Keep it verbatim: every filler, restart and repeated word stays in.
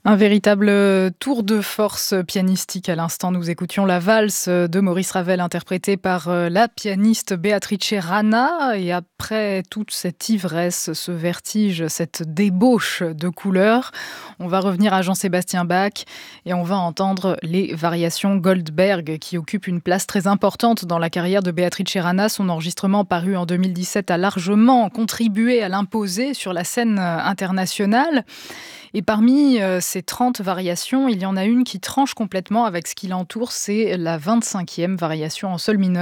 Un véritable euh, tour de force pianistique à l'instant. Nous écoutions la valse de Maurice Ravel interprétée par euh, la pianiste Beatrice Rana. Et après toute cette ivresse, ce vertige, cette débauche de couleurs, on va revenir à Jean-Sébastien Bach et on va entendre les variations Goldberg qui occupent une place très importante dans la carrière de Beatrice Rana. Son enregistrement paru en deux mille dix-sept a largement contribué à l'imposer sur la scène euh, internationale. Et parmi euh, ces trente variations, il y en a une qui tranche complètement avec ce qui l'entoure, c'est la vingt-cinquième variation en sol mineur.